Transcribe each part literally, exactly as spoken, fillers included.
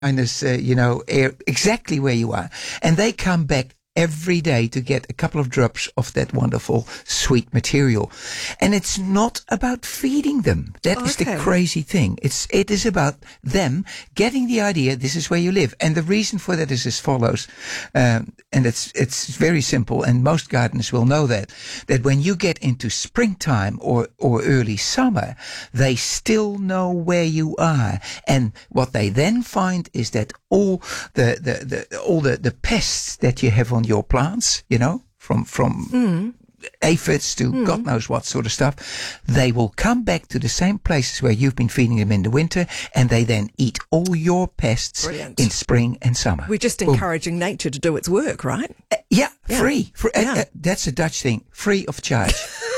minus, uh, you know, air, exactly where you are. And they come back every day to get a couple of drops of that wonderful sweet material. And it's not about feeding them. That okay. is the crazy thing. It's, it is about them getting the idea this is where you live. And the reason for that is as follows. Um, and it's, it's very simple. And most gardeners will know that, that when you get into springtime or, or early summer, they still know where you are. And what they then find is that all the, the, the all the, the pests that you have on your plants, you know, from, from mm. aphids to mm. God knows what sort of stuff, they will come back to the same places where you've been feeding them in the winter, and they then eat all your pests Brilliant. In spring and summer. We're just encouraging Boom. nature to do its work, right? Uh, yeah, yeah, free. free yeah. Uh, uh, that's a Dutch thing. Free of charge.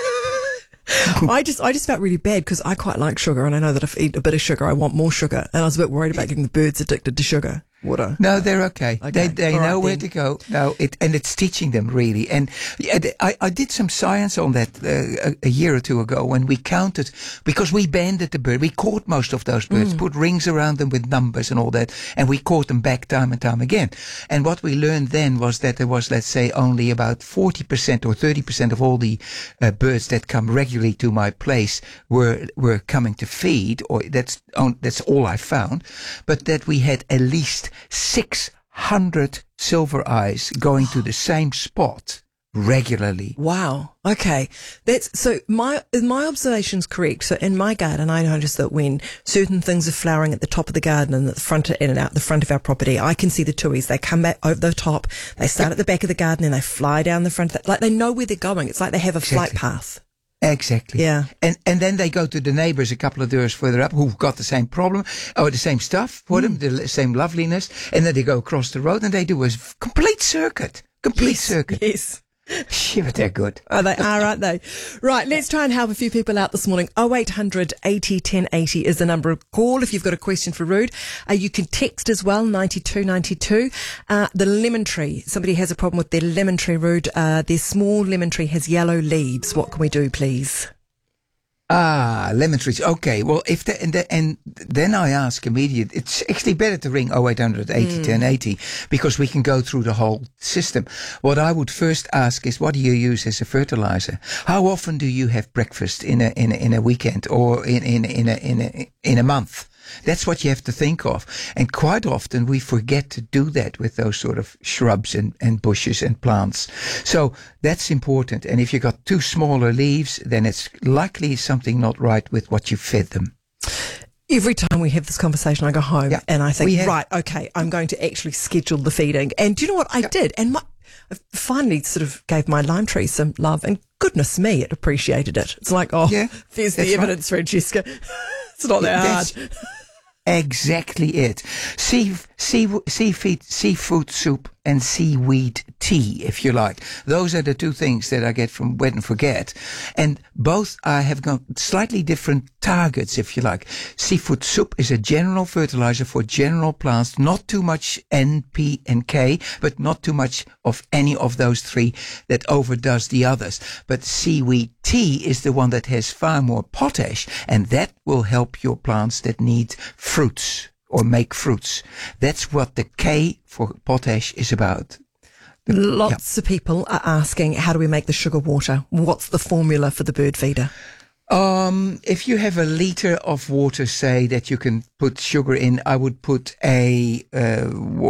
I just, I just felt really bad because I quite like sugar, and I know that if I eat a bit of sugar, I want more sugar, and I was a bit worried about getting the birds addicted to sugar. What a, no, they're okay. okay. They they All know right, where then. to go. No, it and it's teaching them really. And yeah, I I did some science on that uh, a, a year or two ago when we counted, because we banded the bird. We caught most of those birds, mm. put rings around them with numbers and all that, and we caught them back time and time again. And what we learned then was that there was, let's say, only about forty percent or thirty percent of all the uh, birds that come regularly to my place were were coming to feed, or that's on, that's all I found. But that we had at least six hundred silver eyes going to the same spot regularly. Wow. Okay. That's so my my observation's correct. So in my garden, I notice that when certain things are flowering at the top of the garden and at the front in and out the front of our property, I can see the tuis. They come back over the top. They start at the back of the garden and they fly down the front. Of the, like they know where they're going. It's like they have a Exactly. flight path. Exactly. Yeah. And and then they go to the neighbors a couple of doors further up who've got the same problem or the same stuff for mm. them, the same loveliness. And then they go across the road and they do a complete circuit. Complete yes, circuit. Yes. Yeah, but they're good. Oh, they are, aren't they? Right, let's try and help a few people out this morning. oh eight hundred eighty ten eighty is the number to call if you've got a question for Ruud. Uh, you can text as well, ninety-two ninety-two. Uh, the lemon tree. Somebody has a problem with their lemon tree, Ruud. Uh, their small lemon tree has yellow leaves. What can we do, please? Ah, lemon trees. Okay. Well, if the, and, the, and then I ask immediately, it's actually better to ring oh eight hundred eighty ten eighty because we can go through the whole system. What I would first ask is, what do you use as a fertilizer? How often do you have breakfast in a, in a, in a weekend or in, in, in a, in a, in a month? That's what you have to think of. And quite often we forget to do that with those sort of shrubs and, and bushes and plants. So that's important. And if you've got two smaller leaves, then it's likely something not right with what you fed them. Every time we have this conversation, I go home yeah, and I think, have, right, okay, I'm going to actually schedule the feeding. And do you know what I yeah. did? And my, I finally sort of gave my lime tree some love, and goodness me, it appreciated it. It's like, oh, yeah, there's the evidence, right. Francesca. It's not that that's hard. Exactly it. Sea, sea, seafood, seafood soup and seaweed tea, if you like. Those are the two things that I get from Wet and Forget. And both I have got slightly different targets, if you like. Seafood soup is a general fertilizer for general plants, not too much N, P, and K, but not too much of any of those three that overdoes the others. But seaweed tea is the one that has far more potash, and that will help your plants that need fruits or make fruits. That's what the K for potash is about. The, Lots yeah. of people are asking, how do we make the sugar water? What's the formula for the bird feeder? Um, if you have a liter of water, say, that you can put sugar in, I would put a, uh,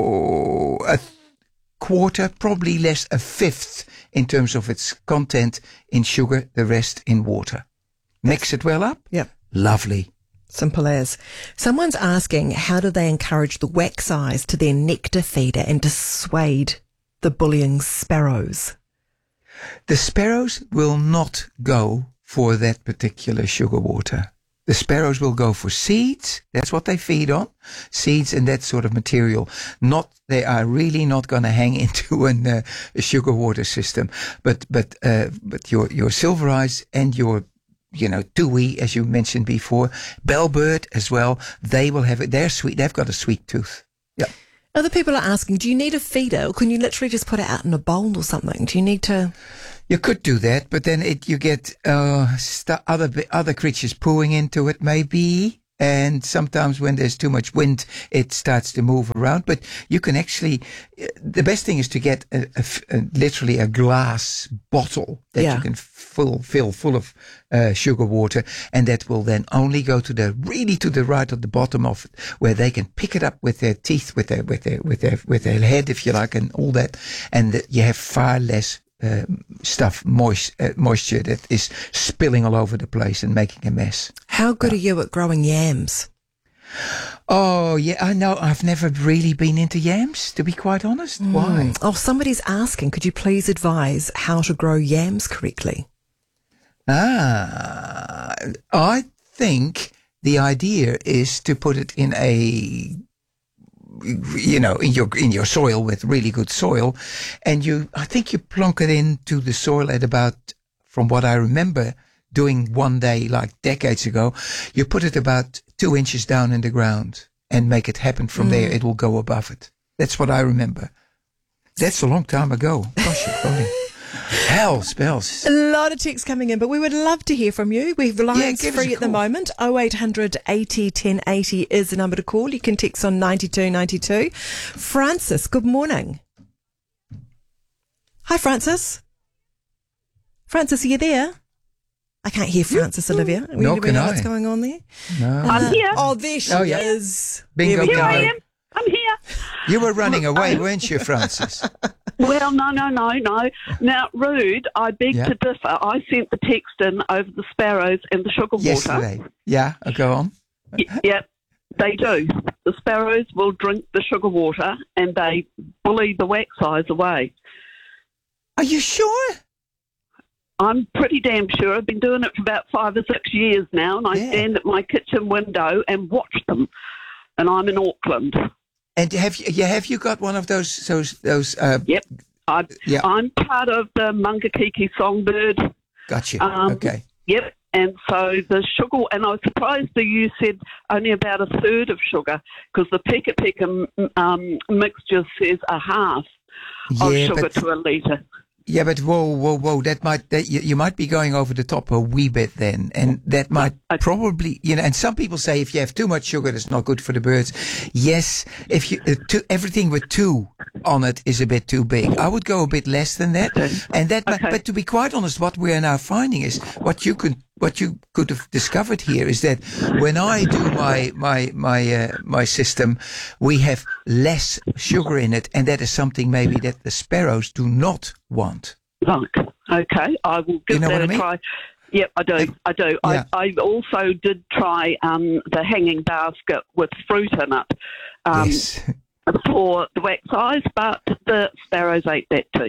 a quarter, probably less, a fifth in terms of its content in sugar, the rest in water. Mix it well up. Yep. Lovely. Simple as. Someone's asking, how do they encourage the wax eyes to their nectar feeder and dissuade the bullying sparrows? The sparrows will not go for that particular sugar water. The sparrows will go for seeds. That's what they feed on. Seeds and that sort of material. Not, they are really not going to hang into an, uh, a sugar water system. But, but, uh, but your, your silver eyes and your, you know, tui, as you mentioned before, bellbird as well, they will have it. They're sweet. They've got a sweet tooth. Yeah. Other people are asking, do you need a feeder, or can you literally just put it out in a bowl or something? Do you need to? You could do that, but then it, you get uh, st- other other creatures pooing into it, maybe. And sometimes when there's too much wind, it starts to move around. But you can actually, the best thing is to get a, a, a, literally a glass bottle that Yeah. you can fill, fill full of uh, sugar water. And that will then only go to the, really to the right of the bottom of it, where they can pick it up with their teeth, with their, with their, with their, with their head, if you like, and all that. And that you have far less Uh, stuff, moist, uh, moisture that is spilling all over the place and making a mess. How good are you at growing yams? Oh, yeah, I know. I've never really been into yams, to be quite honest. Why? Oh, somebody's asking, could you please advise how to grow yams correctly? Ah, I think the idea is to put it in a, you know, in your in your soil with really good soil, and you, I think you plonk it into the soil at about, from what I remember doing one day like decades ago, you put it about two inches down in the ground and make it happen. From mm. there, it will go above it. That's what I remember. That's a long time ago. Gosh, golly. Hell spells. A lot of texts coming in, but we would love to hear from you. We have lines yeah, free at the moment. oh eight hundred eighty ten eighty is the number to call. You can text on ninety-two ninety-two. Francis, good morning. Hi, Francis. Francis, are you there? I can't hear Francis, Olivia. We, no, we can know I? what's going on there. No. Uh, I'm here. Oh, there she Oh, yeah. is. Bingo, Here I bingo. am. I'm here. You were running away, weren't you, Francis? Well, no, no, no, no. Now, Rude, I beg Yeah. to differ. I sent the text in over the sparrows and the sugar water. Yesterday. Yeah, uh, go on. Y- yep, they do. The sparrows will drink the sugar water and they bully the wax eyes away. Are you sure? I'm pretty damn sure. I've been doing it for about five or six years now, and I Yeah. stand at my kitchen window and watch them. And I'm in Auckland. And have you, yeah, have you got one of those, those, those, uh, Yep. I, Yeah. I'm part of the Mangakiki songbird. got you. Um, Okay. Yep. And so the sugar, and I was surprised that you said only about a third of sugar, because the Peka Peka um, mixture says a half of Yeah, sugar but- to a litre. Yeah, but whoa, whoa, whoa! That might that you, you might be going over the top a wee bit then, and that might Okay. probably, you know. And some people say if you have too much sugar, it's not good for the birds. Yes, if you uh, two, everything with two on it is a bit too big. I would go a bit less than that, Okay. and that. But, Okay. but to be quite honest, what we are now finding is what you could what you could have discovered here is that when I do my my my uh, my system, we have less sugar in it, and that is something maybe that the sparrows do not want. Right. Okay. I will give You know that what I a mean? try. Yep, I do. I do. Yeah. I, I also did try um, the hanging basket with fruit in it um, Yes. for the wax eyes, but the sparrows ate that too.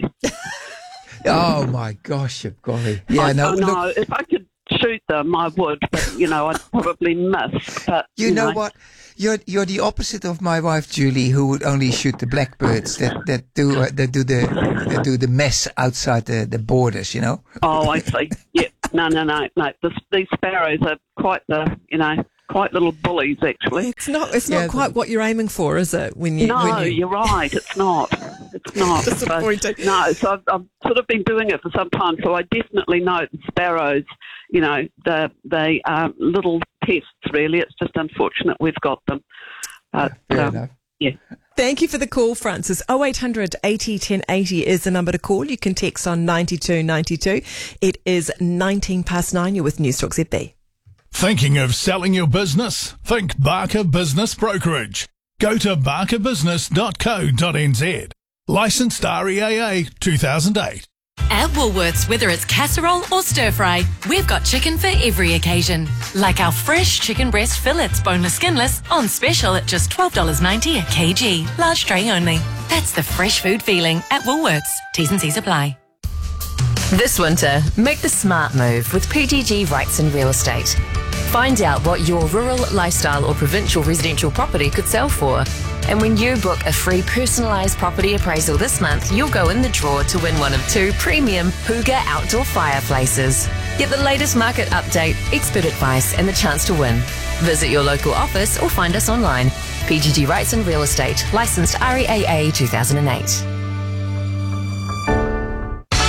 Oh my gosh, golly. Yeah, I, no, I know. look, If I could shoot them, I would, but you know, I'd probably miss. But you know what? You're you're the opposite of my wife Julie, who would only shoot the blackbirds that that do uh, that do the that do the mess outside the, the borders. You know. Oh, I see. Yep. No, no, no, no. The, these sparrows are quite the, you know, quite little bullies actually. It's not. It's not Yeah, quite what you're aiming for, is it? When you, No, when you you're right. It's not. It's not. So, Disappointing. no, so I've, I've sort of been doing it for some time, so I definitely know the sparrows, you know, the, they are little pests, really. It's just unfortunate we've got them. But, Fair um, enough. yeah. Thank you for the call, Francis. oh eight hundred eighty ten eighty is the number to call. You can text on ninety-two ninety-two. It is nineteen past nine. You're with Newstalk Z B. Thinking of selling your business? Think Barker Business Brokerage. Go to barker business dot co dot n z. Licensed R E A A two thousand eight. At Woolworths, whether it's casserole or stir fry, we've got chicken for every occasion. Like our fresh chicken breast fillets, boneless, skinless, on special at just twelve dollars ninety a kg. Large tray only. That's the fresh food feeling at Woolworths. T's and C's apply. This winter, make the smart move with P G G Rights and Real Estate. Find out what your rural, lifestyle or provincial residential property could sell for. And when you book a free personalised property appraisal this month, you'll go in the draw to win one of two premium Hooga outdoor fireplaces. Get the latest market update, expert advice and the chance to win. Visit your local office or find us online. P G G Rights and Real Estate, licensed R E A A two thousand eight.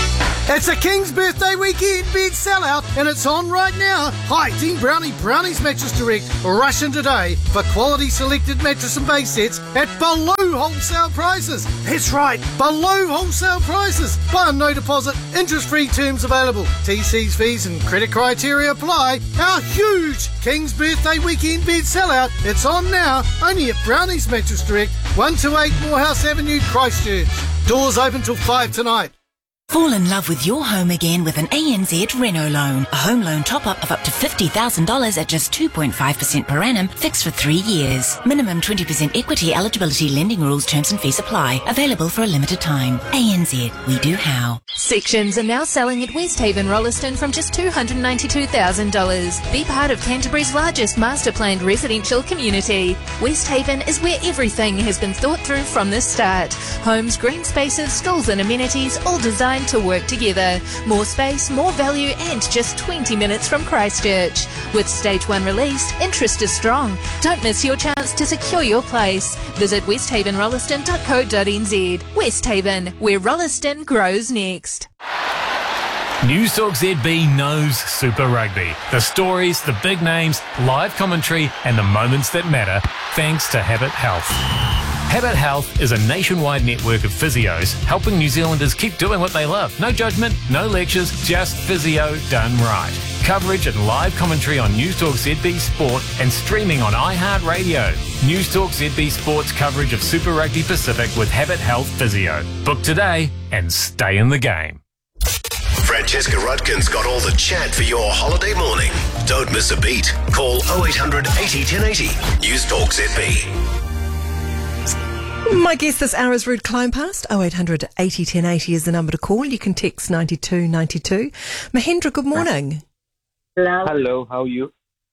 It's a King's Birthday Weekend bed sellout, and it's on right now. Hi, Team Brownie, Brownie's Mattress Direct. Rush in today for quality selected mattress and base sets at below wholesale prices. That's right, below wholesale prices. Buy on no deposit, interest-free terms available. T Cs, fees and credit criteria apply. Our huge King's Birthday Weekend bed sellout. It's on now, only at Brownie's Mattress Direct, one two eight Morehouse Avenue, Christchurch. Doors open till five tonight. Fall in love with your home again with an A N Z Reno loan. A home loan top-up of up to fifty thousand dollars at just two point five percent per annum, fixed for three years. Minimum twenty percent equity eligibility, lending rules, terms and fees apply. Available for a limited time. A N Z, we do how. Sections are now selling at Westhaven Rolleston from just two hundred ninety-two thousand dollars. Be part of Canterbury's largest master-planned residential community. Westhaven is where everything has been thought through from the start. Homes, green spaces, schools and amenities, all designed to work together. More space, more value, and just twenty minutes from Christchurch. With Stage one released, interest is strong. Don't miss your chance to secure your place. Visit westhaven rolleston dot co dot n z. Westhaven, where Rolleston grows next. Newstalk Z B knows Super Rugby. The stories, the big names, live commentary, and the moments that matter, thanks to Habit Health. Habit Health is a nationwide network of physios helping New Zealanders keep doing what they love. No judgment, no lectures, just physio done right. Coverage and live commentary on Newstalk Z B Sport and streaming on iHeartRadio. Newstalk Z B Sport's coverage of Super Rugby Pacific with Habit Health Physio. Book today and stay in the game. Francesca Rudkin's got all the chat for your holiday morning. Don't miss a beat. Call oh eight hundred eighty ten eighty. Newstalk Z B. My guest this hour is Ruud Kleinpast. oh eight hundred eighty ten eighty is the number to call. You can text ninety-two ninety-two. Mahendra, good morning. Hello. Hello, how are you?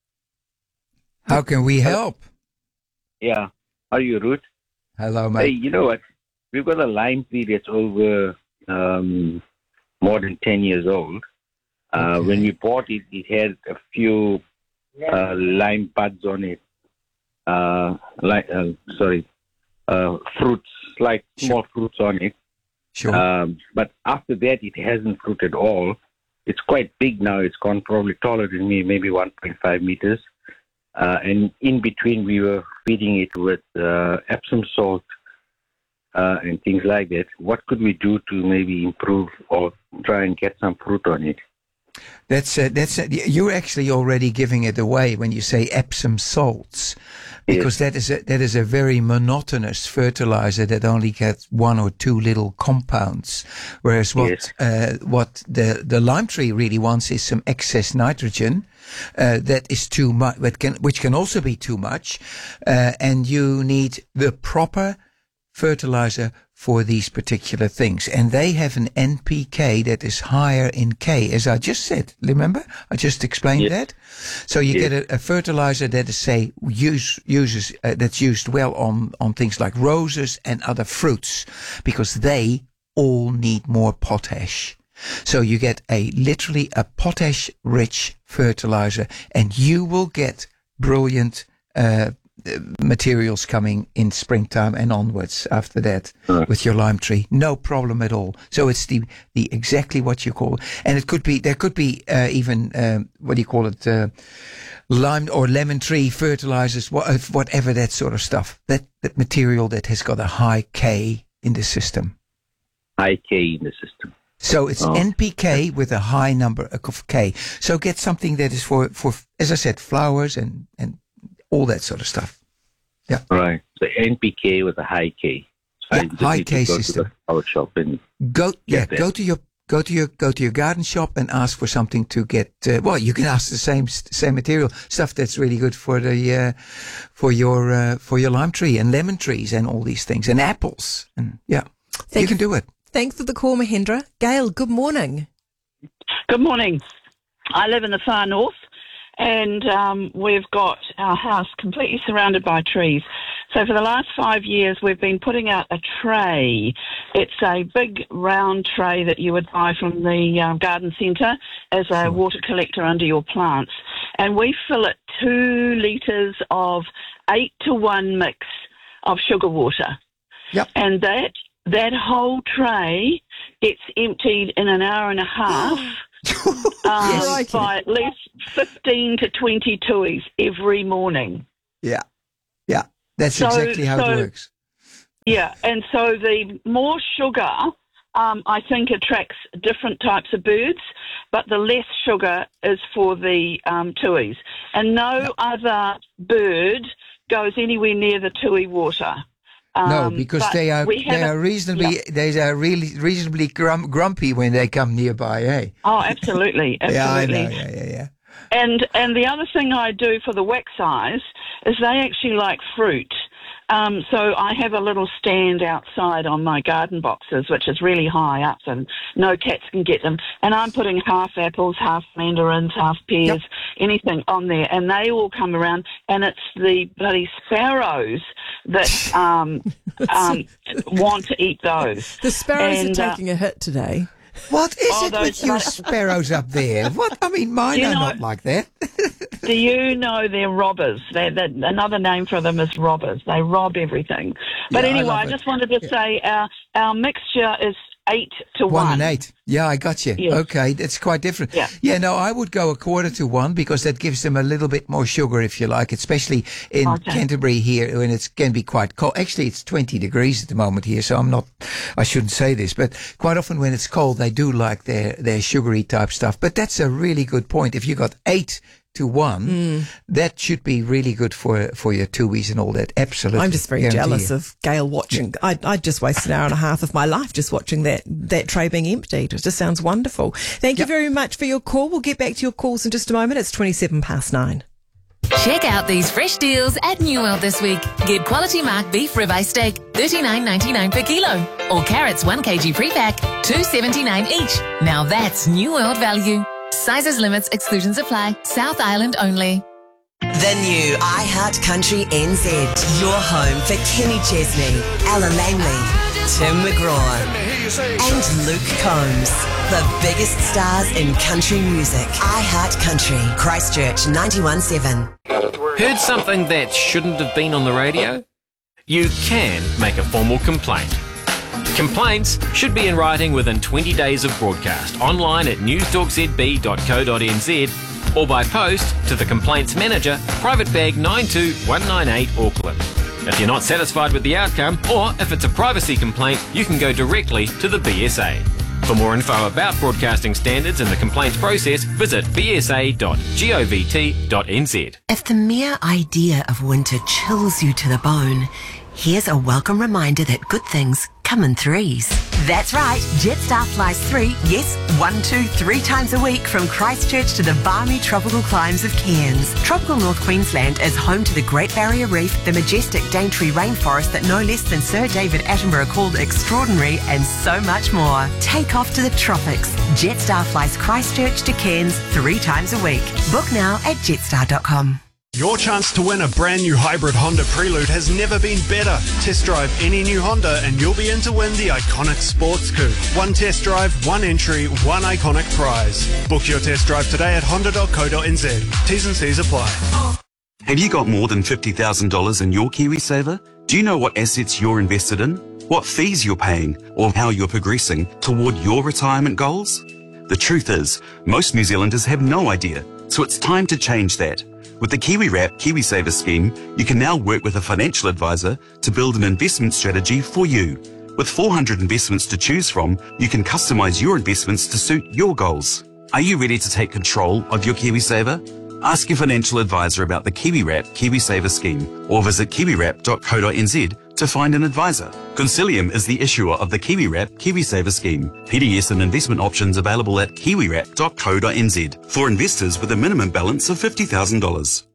How can we help? Yeah. How are you, Ruud? Hello, mate. Hey, you know what? We've got a lime tree that's over um, more than ten years old. Uh, Okay. When we bought it, it had a few uh, lime buds on it. Uh, like, uh, sorry. Uh, fruits, like small fruits on it. Sure. Um, but after that, it hasn't fruit at all. It's quite big now. It's gone probably taller than me, maybe one point five meters. Uh, and in between, we were feeding it with uh, Epsom salt uh, and things like that. What could we do to maybe improve or try and get some fruit on it? That's uh, that's uh, you're actually already giving it away when you say Epsom salts, because that is a, that is a very monotonous fertilizer that only gets one or two little compounds, whereas what Yes. uh, what the the lime tree really wants is some excess nitrogen. Uh, that is too much, but can which can also be too much, uh, and you need the proper fertilizer for these particular things. And they have an N P K that is higher in K, as I just said. Remember? I just explained Yes. that. So you Yes. get a, a fertilizer that is, say, use, uses, uh, that's used well on, on things like roses and other fruits, because they all need more potash. So you get a literally a potash rich fertilizer, and you will get brilliant, uh, materials coming in springtime and onwards after that Right. with your lime tree. No problem at all. So it's the, the exactly what you call, and it could be, there could be, uh, even, um, what do you call it, uh, lime or lemon tree fertilizers, wha- uh, whatever that sort of stuff. That, that material that has got a high K in the system. High K in the system. So it's Oh. N P K with a high number of K. So get something that is for, for, as I said, flowers and, and all that sort of stuff. Yeah. Right. So N P K with a high K. So Yeah, I just high need to K go to system. the flower shop and Go, yeah, Get that. go to your, go to your, go to your garden shop and ask for something to get, uh, well, you can ask the same, same material, stuff that's really good for the, uh, for your, uh, for your lime tree and lemon trees and all these things and apples. And yeah, Thank you can do it. Thanks for the call, Mahendra. Gail, good morning. Good morning. I live in the far north, and um, we've got our house completely surrounded by trees. So for the last five years, we've been putting out a tray. It's a big round tray that you would buy from the um, garden centre as a water collector under your plants. And we fill it two litres of eight to one mix of sugar water. Yep. And that that whole tray gets emptied in an hour and a half um, Yes. by at least fifteen to twenty tuis every morning. Yeah, yeah, that's So- exactly how so- it works. Yeah, and so the more sugar, um, I think, attracts different types of birds, but the less sugar is for the um, tuis. And no other bird goes anywhere near the tui water. Um, No, because but they are we they haven't- are reasonably yeah. they are really reasonably grum, grumpy when they come nearby, eh? Oh, absolutely, absolutely. Yeah, I know. Yeah, yeah, yeah. And and the other thing I do for the wax eyes is they actually like fruit. Um, so I have a little stand outside on my garden boxes, which is really high up, so no cats can get them. And I'm putting half apples, half mandarins, half pears, anything on there, and they all come around. And it's the bloody sparrows that um, um, want to eat those. The sparrows And, are uh, taking a hit today. What is Oh, it those- with you sparrows up there? What? I mean, mine You are know- not like that. Do you know they're robbers? They're, they're, another name for them is robbers. They rob everything. But Yeah, I anyway, love I, it. just wanted to say our our mixture is eight to one. One and eight. Yeah, I got you. Yes. Okay, that's quite different. Yeah. yeah, no, I would go a quarter to one because that gives them a little bit more sugar, if you like, especially in Okay. Canterbury here when it can be quite cold. Actually, it's twenty degrees at the moment here, so I'm not, I shouldn't say this, but quite often when it's cold, they do like their, their sugary type stuff. But that's a really good point. If you got eight to one, Mm. that should be really good for for your tuis and all that. Absolutely. I'm just very Guarantee jealous you. of Gail watching. I I just wasted an hour and a half of my life just watching that, that tray being emptied. It just sounds wonderful. Thank you very much for your call. We'll get back to your calls in just a moment. It's twenty-seven past nine. Check out these fresh deals at New World this week. Get quality mark beef ribeye steak, thirty-nine ninety-nine per kilo. Or carrots one kilogram pre-pack, two seventy-nine each. Now that's New World value. Sizes, limits, exclusions apply. South Island only. The new iHeart Country N Z. Your home for Kenny Chesney, Ella Langley, Tim McGraw, and Luke Combs. The biggest stars in country music. iHeart Country, Christchurch ninety-one seven. Heard something that shouldn't have been on the radio? You can make a formal complaint. Complaints should be in writing within twenty days of broadcast, online at news talk z b dot co dot n z or by post to the Complaints Manager, Private Bag nine two one nine eight Auckland. If you're not satisfied with the outcome, or if it's a privacy complaint, you can go directly to the B S A. For more info about broadcasting standards and the complaints process, visit b s a dot govt dot n z. If the mere idea of winter chills you to the bone, here's a welcome reminder that good things come in threes. That's right, Jetstar flies three, yes, one, two, three times a week from Christchurch to the balmy tropical climes of Cairns. Tropical North Queensland is home to the Great Barrier Reef, the majestic Daintree rainforest that no less than Sir David Attenborough called extraordinary, and so much more. Take off to the tropics. Jetstar flies Christchurch to Cairns three times a week. Book now at jetstar dot com. Your chance to win a brand new hybrid Honda Prelude has never been better. Test drive any new Honda and you'll be in to win the iconic sports coupe. One test drive, one entry, one iconic prize. Book your test drive today at honda dot co dot n z. T's and C's apply. Have you got more than fifty thousand dollars in your KiwiSaver? Do you know what assets you're invested in? What fees you're paying? Or how you're progressing toward your retirement goals? The truth is, most New Zealanders have no idea, so it's time to change that. With the KiwiWrap KiwiSaver scheme, you can now work with a financial advisor to build an investment strategy for you. With four hundred investments to choose from, you can customize your investments to suit your goals. Are you ready to take control of your KiwiSaver? Ask your financial advisor about the KiwiWrap KiwiSaver scheme or visit kiwiwrap dot co dot n z to find an advisor. Consilium is the issuer of the KiwiWrap KiwiSaver scheme. P D S and investment options available at kiwiwrap dot co dot n z for investors with a minimum balance of fifty thousand dollars.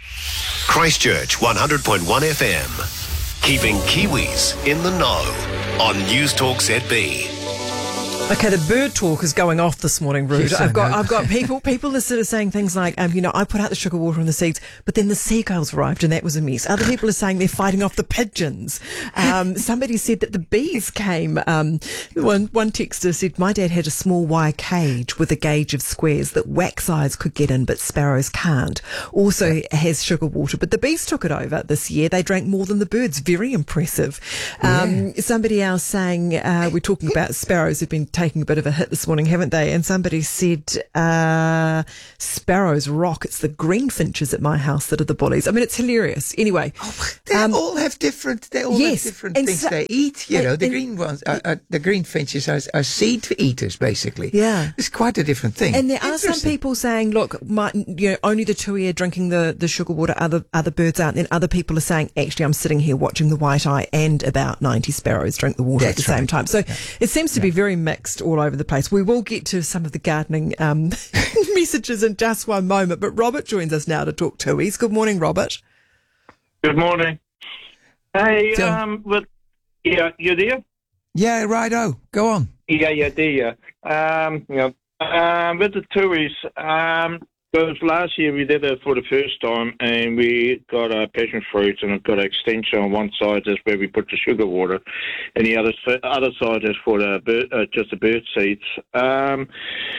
Christchurch one hundred point one F M. Keeping Kiwis in the know on News Talk Z B. Okay, the bird talk is going off this morning, Rude. Yes, I've I got, know. I've got people, people are sort of saying things like, um, you know, I put out the sugar water and the seeds, but then the seagulls arrived and that was a mess. Other people are saying they're fighting off the pigeons. Um, somebody said that the bees came. Um, one, one texter said, my dad had a small wire cage with a gauge of squares that wax eyes could get in, but sparrows can't. Also has sugar water, but the bees took it over this year. They drank more than the birds. Very impressive. Um, Yeah. Somebody else saying, uh, we're talking about sparrows who've been taking a bit of a hit this morning, haven't they? And somebody said, uh, sparrows rock. It's the greenfinches at my house that are the bullies. I mean, it's hilarious. Anyway. They um, all have different. They all yes, have different and things so- they eat. You and- know, the and- green ones, are, are, the green finches are, are seed eaters, basically. Yeah. It's quite a different thing. And there are some Interesting. people saying, look, my, you know, only the tui are drinking the, the sugar water, other other birds aren't. And other people are saying, actually, I'm sitting here watching the white-eye and about ninety sparrows drink the water at the That's same right. time. So it seems to be very mixed all over the place. We will get to some of the gardening um, messages in just one moment. But Robert joins us now to talk tuis. Good morning, Robert. Good morning. Hey, So- um, with, yeah, you there? Yeah, righto. Go on. Yeah, yeah, there, yeah. Um, yeah. Um, with the tuis, um, because last year we did it for the first time, and we got a passion fruit, and it got an extension on one side. That's where we put the sugar water, and the other si- other side is for the bird, uh, just the bird seeds. Um,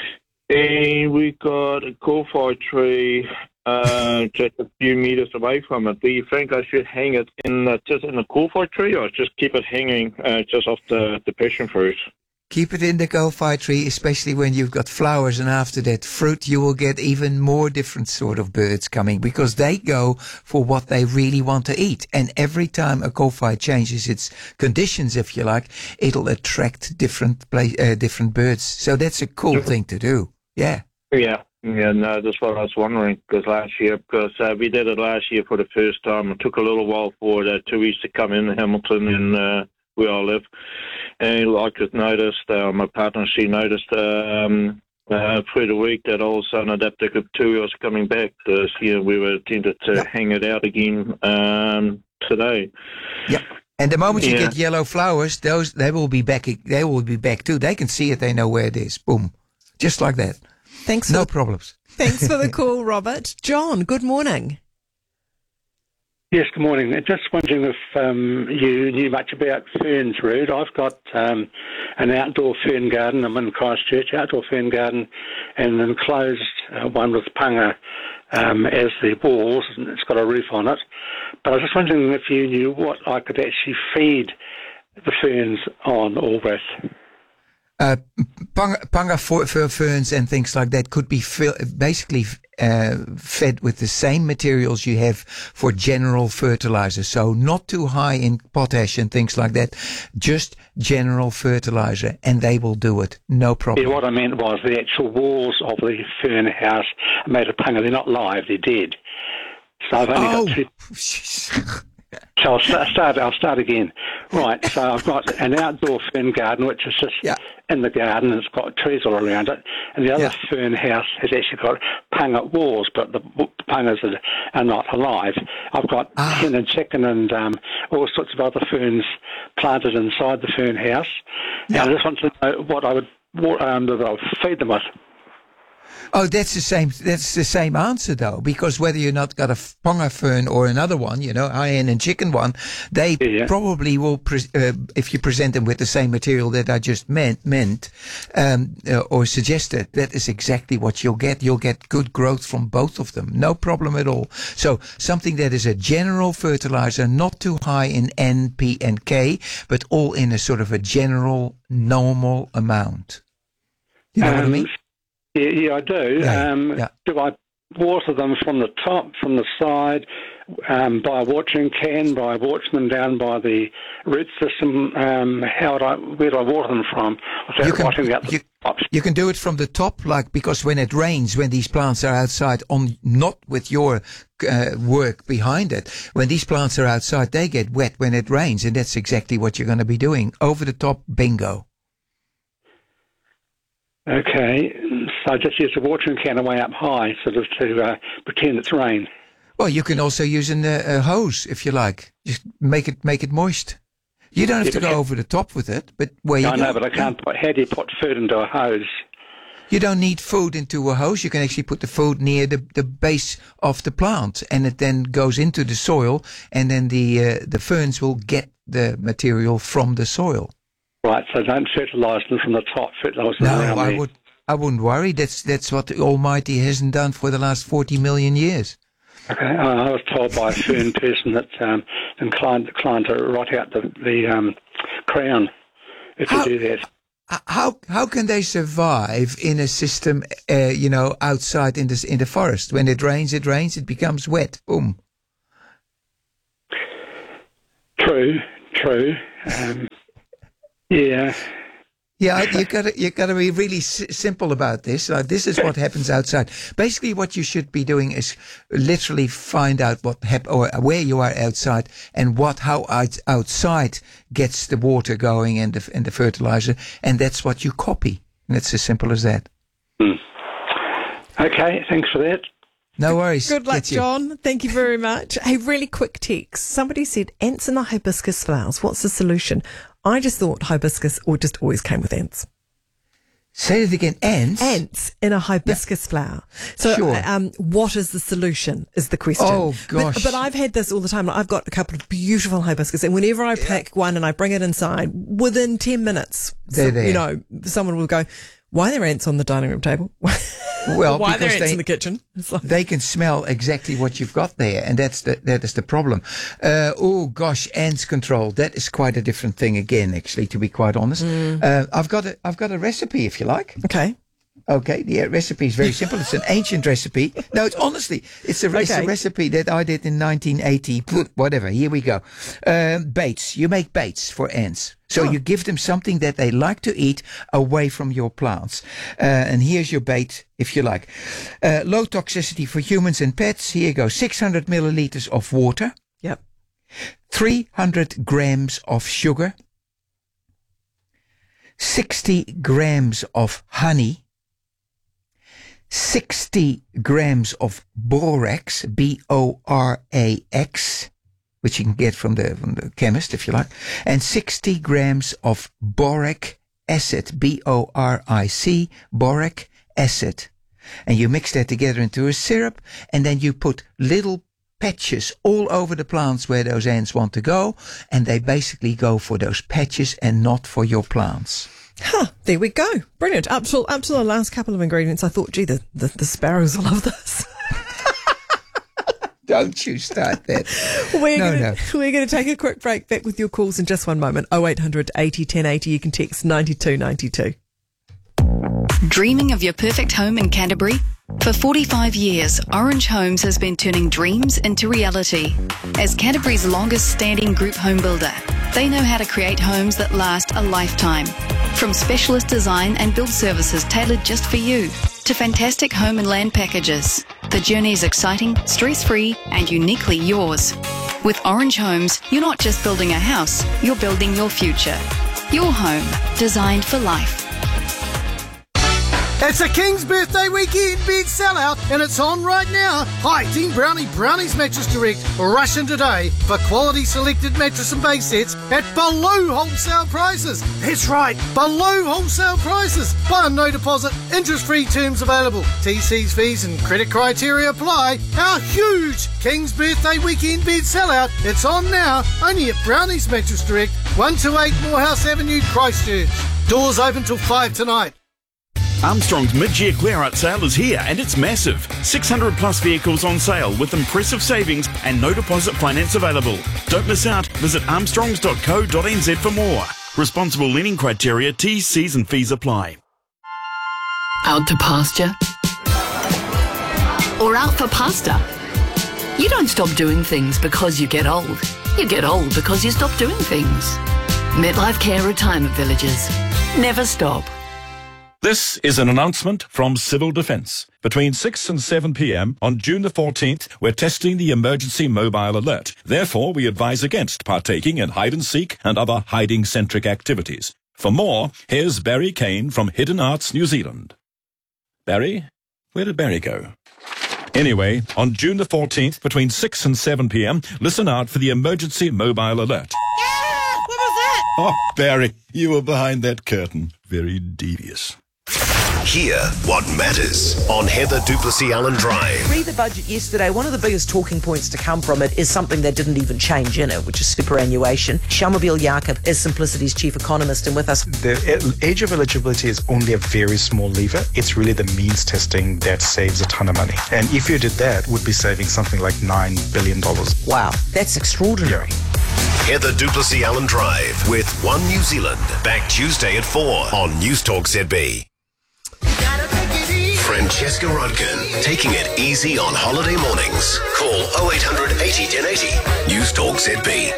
and we got a kowhai tree uh, just a few meters away from it. Do you think I should hang it in the, just in the kowhai tree, or just keep it hanging uh, just off the, the passion fruit? Keep it in the kowhai tree, especially when you've got flowers, and after that fruit, you will get even more different sort of birds coming because they go for what they really want to eat. And every time a kowhai changes its conditions, if you like, it'll attract different play, uh, different birds. So that's a cool thing to do. Yeah. Yeah, yeah, no, that's what I was wondering, because last year, because uh, we did it last year for the first time. It took a little while for the tuis to come in Hamilton and uh, where I live. And I could notice, uh, my partner, she noticed um, uh, through the week that all of a sudden adaptive tui was coming back. This year we were tempted to hang it out again um, today. Yep. And the moment you Yeah. get yellow flowers, those they will be back. They will be back too. They can see it. They know where it is. Boom, just like that. Thanks. No for the, problems. thanks for the call, Robert. John, good morning. Yes, good morning. Just wondering if um, you knew much about ferns, Rude. I've got um, an outdoor fern garden. I'm in Christchurch, outdoor fern garden, and an enclosed uh, one with panga um, as the walls, and it's got a roof on it. But I was just wondering if you knew what I could actually feed the ferns on or with. Uh, panga, panga for, for ferns and things like that could be fill, basically uh, fed with the same materials you have for general fertilizer. So not too high in potash and things like that, just general fertilizer, and they will do it. No problem. Yeah, what I meant was the actual walls of the fern house are made of panga. They're not live, they're dead. So I've only Oh. got two. So I'll start, start. I'll start again. Right. So I've got an outdoor fern garden, which is just in the garden. And it's got trees all around it, and the other Yeah. fern house has actually got panga walls, but the w- pangas are, are not alive. I've got hen and chicken and um, all sorts of other ferns planted inside the fern house. And I just want to know what I would what, um, that I would feed them with. Oh, that's the same. That's the same answer, though, because whether you're not got a panga fern or another one, you know, high-end and chicken one, they Yeah. probably will, pre- uh, if you present them with the same material that I just meant, meant um, uh, or suggested, that is exactly what you'll get. You'll get good growth from both of them, no problem at all. So something that is a general fertilizer, not too high in N, P, and K, but all in a sort of a general, normal amount. You know what I Um, mean? Yeah, yeah, I do. Yeah, um, yeah. Do I water them from the top, from the side, um, by a watering can, by watering them down by the root system? Um, how do I, where do I water them from? Without You can- watering out the you- tops? You can do it from the top, like, because when it rains, when these plants are outside, on not with your uh, work behind it, when these plants are outside, they get wet when it rains, and that's exactly what you're going to be doing. Over the top, bingo. Okay, so I just use a watering can way up high, sort of to uh, pretend it's rain. Well, you can also use an, uh, a hose if you like. Just make it make it moist. You don't have Yeah, to but- go over the top with it, but where you I go. know, but I can't put, how do you put food into a hose? You don't need food into a hose. You can actually put the food near the, the base of the plant, and it then goes into the soil, and then the uh, the ferns will get the material from the soil. Right, so don't fertilise them from the top, fertilise them No, around I there. would I wouldn't worry. That's that's what the Almighty hasn't done for the last forty million years. Okay, I I was told by a fern person that um, inclined, inclined to rot out the, the um, crown if How- you do that. How how can they survive in a system, uh, you know, outside in the in the forest? When it rains, it rains. It becomes wet. Boom. True, true. Um, yeah. Yeah, you gotta you gotta be really s- simple about this. Like, this is what happens outside. Basically, what you should be doing is literally find out what hap- or where you are outside and what how out- outside gets the water going and the and the fertilizer, and that's what you copy. And it's as simple as that. Okay, thanks for that. No worries. Good luck, Get you. John. Thank you very much. Hey, really quick text. Somebody said ants in the hibiscus flowers. What's the solution? I just thought hibiscus or just always came with ants. Say it again. Ants? Ants in a hibiscus flower. So, Sure. uh, um, what is the solution is the question. Oh, gosh. But, but I've had this all the time. I've got a couple of beautiful hibiscus, and whenever I pick one and I bring it inside, within ten minutes, They're there. you know, someone will go, why are there ants on the dining room table? Well, why are there because ants they- in the kitchen? It's like, They can smell exactly what you've got there, and that's the that is the problem. Uh, oh gosh, ants control. That is quite a different thing again, actually. To be quite honest, Mm. uh, I've got a I've got a recipe if you like. Okay. Okay, the uh, recipe is very simple. It's an ancient recipe. No, it's honestly, it's a, it's a Okay. recipe that I did in nineteen eighty. Whatever. Here we go. Um, baits. You make baits for ants. So Oh. you give them something that they like to eat away from your plants. Uh, and here's your bait, if you like. Uh, low toxicity for humans and pets. Here you go. six hundred milliliters of water. Yep. three hundred grams of sugar. sixty grams of honey. sixty grams of borax, B O R A X, which you can get from the, from the chemist if you like, and sixty grams of boric acid, B O R I C, boric acid. And you mix that together into a syrup, and then you put little patches all over the plants where those ants want to go, and they basically go for those patches and not for your plants. Huh, there we go. Brilliant. Up till, up till the last couple of ingredients, I thought, gee, the, the, the sparrows will love this. Don't you start that. We're No, gonna, no. We're going to take a quick break. Back with your calls in just one moment. oh eight hundred eighty ten eighty. You can text ninety-two ninety-two. Dreaming of your perfect home in Canterbury? For forty-five years, Orange Homes has been turning dreams into reality. As Canterbury's longest standing group home builder, they know how to create homes that last a lifetime. From specialist design and build services tailored just for you, to fantastic home and land packages, the journey is exciting, stress-free, and uniquely yours. With Orange Homes, you're not just building a house, you're building your future. Your home, designed for life. It's a King's Birthday Weekend bid sellout, and it's on right now. Hi, Team Brownie Brownies Mattress Direct. Rush in today for quality selected mattress and base sets at below wholesale prices. That's right, below wholesale prices. Buy on no deposit, interest-free terms available. T Cs, fees and credit criteria apply. Our huge King's Birthday Weekend bid sellout. It's on now, only at Brownies Mattress Direct, one two eight Morehouse Avenue, Christchurch. Doors open till five tonight. Armstrong's mid-year clear-out sale is here and it's massive. six hundred plus vehicles on sale with impressive savings and no deposit finance available. Don't miss out. Visit armstrongs dot co dot n z for more. Responsible lending criteria, T's, C's and fees apply. Out to pasture? Or out for pasta? You don't stop doing things because you get old. You get old because you stop doing things. Midlife Care Retirement Villages. Never stop. This is an announcement from Civil Defence. Between six and seven p.m. on June the fourteenth, we're testing the emergency mobile alert. Therefore, we advise against partaking in hide-and-seek and other hiding-centric activities. For more, here's Barry Kane from Hidden Arts New Zealand. Barry? Where did Barry go? Anyway, on June the fourteenth, between six and seven p.m, listen out for the emergency mobile alert. What was Oh, Barry, you were behind that curtain. Very devious. Hear what matters on Heather Duplessis Allen Drive. Read the budget yesterday. One of the biggest talking points to come from it is something that didn't even change in it, which is superannuation. Shamobile Jakob is Simplicity's chief economist and with us. The age of eligibility is only a very small lever. It's really the means testing that saves a ton of money. And if you did that, we'd be saving something like nine billion dollars. Wow, that's extraordinary. Heather Duplessis Allen Drive with One New Zealand. Back Tuesday at four on News Talk Z B. Francesca Rodkin, taking it easy on holiday mornings. Call oh eight hundred eighty ten eighty. News Talk Z B.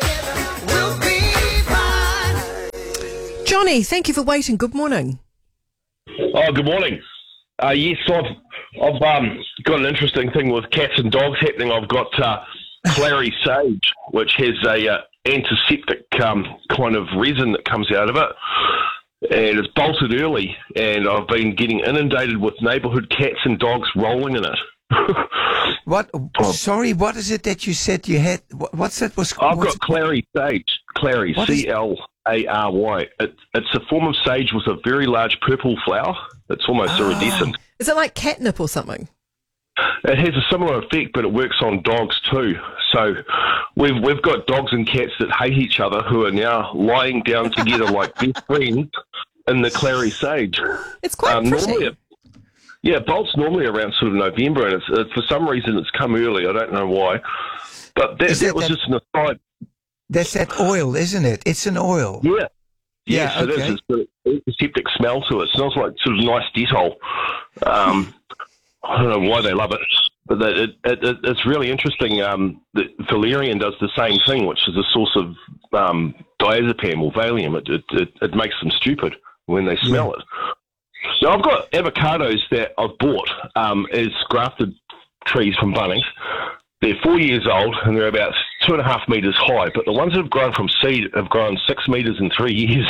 Johnny, thank you for waiting. Good morning. Oh, good morning. Uh, yes, I've, I've um, got an interesting thing with cats and dogs happening. I've got uh, clary sage, which has a uh, antiseptic um, kind of resin that comes out of it. And it's bolted early, and I've been getting inundated with neighbourhood cats and dogs rolling in it. What? Sorry, what is it that you said you had? What's that? Was I've what's got clary sage. Clary, C L A R Y. It, it's a form of sage with a very large purple flower. It's almost Oh. iridescent. Is it like catnip or something? It has a similar effect, but it works on dogs too. So we've we've got dogs and cats that hate each other who are now lying down together like best friends in the clary sage. It's quite pretty. Normally it, yeah, it bolts normally around sort of November, and it's, it's, for some reason it's come early. I don't know why. But that, Is that, that was that- just an aside. That's that oil, isn't it? It's an oil. Yeah. Yeah, Yes, it okay. is. It's got an antiseptic smell to it. It smells like sort of nice Dettol. Um, I don't know why they love it, but that, it, it, it, it's really interesting. Um, that valerian does the same thing, which is a source of um, diazepam or Valium. It, it, it, it makes them stupid when they smell it. Now, I've got avocados that I've bought um, as grafted trees from Bunnings. They're four years old and they're about two and a half metres high, but the ones that have grown from seed have grown six metres in three years.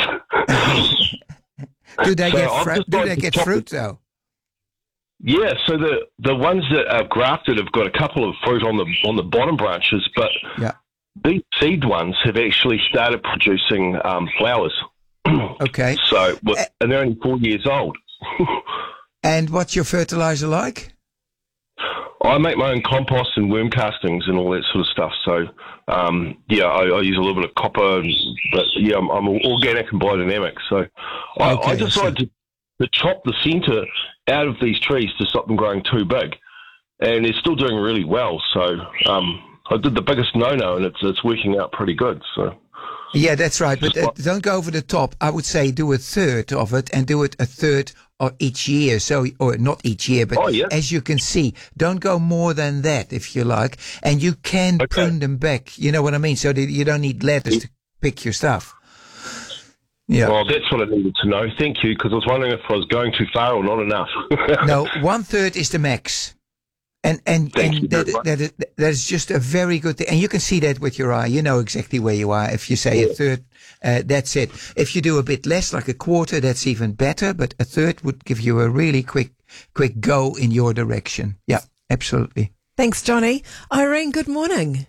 Do they So get I've fru- just do got they to get chop fruit it. though? Yeah, so the the ones that are grafted have got a couple of fruit on the on the bottom branches, but Yeah. these seed ones have actually started producing um, flowers. Okay. So, well, and they're only four years old. And what's your fertilizer like? I make my own compost and worm castings and all that sort of stuff. So, um, yeah, I, I use a little bit of copper, and, but yeah, I'm, I'm organic and biodynamic. So, I, Okay, I I decided to, to chop the centre out of these trees to stop them growing too big, and they're still doing really well. So, um, I did the biggest no-no, and it's it's working out pretty good. So. Yeah, that's right. But uh, don't go over the top. I would say do a third of it and do it a third of each year. So, or not each year, but Oh, yeah. as you can see, don't go more than that if you like. And you can prune them back. You know what I mean? So that you don't need ladders to pick your stuff. Yeah. Well, that's what I needed to know. Thank you, because I was wondering if I was going too far or not enough. No, one third is the max. And and, Thank and you very that, much. that is, that is just a very good thing. And you can see that with your eye. You know exactly where you are. If you say a third, uh, that's it. If you do a bit less, like a quarter, that's even better. But a third would give you a really quick, quick go in your direction. Yeah, absolutely. Thanks, Johnny. Irene, good morning.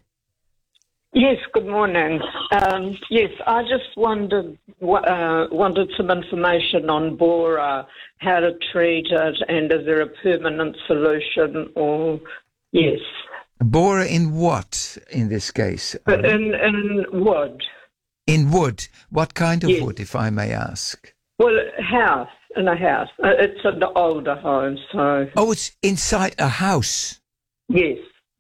Yes, good morning. Um, yes, I just wondered uh, wanted some information on Bora, how to treat it, and is there a permanent solution? Or yes, Bora in what in this case? but in in wood. In wood. What kind of Yes. wood, if I may ask? Well, house in a house. Uh, It's an older home, so Oh, it's inside a house. yes.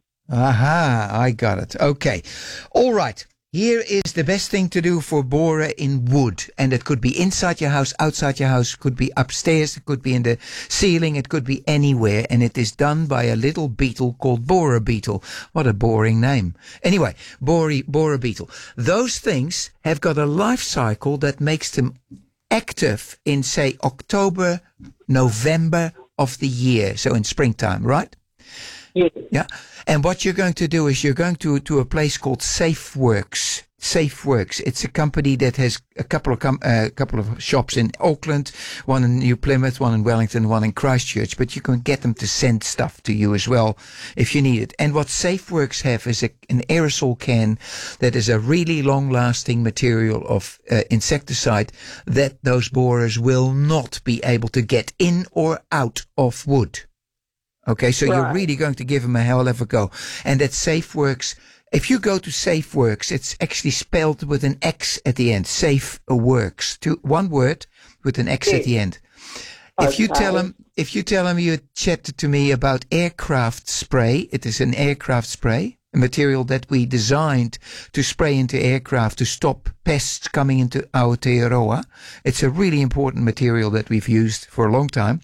Aha, I got it. Okay. All right. Here is the best thing to do for Bora in wood. And it could be inside your house, outside your house, could be upstairs, it could be in the ceiling, it could be anywhere. And it is done by a little beetle called Bora beetle. What a boring name. Anyway, Bora, Bora beetle. Those things have got a life cycle that makes them active in, say, October, November of the year. So in springtime, right? Yes. Yeah. And what you're going to do is you're going to, to a place called SafeWorks. SafeWorks. It's a company that has a couple of com- uh, couple of shops in Auckland, one in New Plymouth, one in Wellington, one in Christchurch. But you can get them to send stuff to you as well if you need it. And what SafeWorks have is a, an aerosol can that is a really long-lasting material of uh, insecticide that those borers will not be able to get in or out of wood. Okay, so Right. you're really going to give them a hell of a go. And that SafeWorks, if you go to SafeWorks, it's actually spelled with an X at the end. SafeWorks, two, one word with an X at the end. If you tell them, if you tell them you chatted to me about aircraft spray, it is an aircraft spray, a material that we designed to spray into aircraft to stop pests coming into our Aotearoa. It's a really important material that we've used for a long time.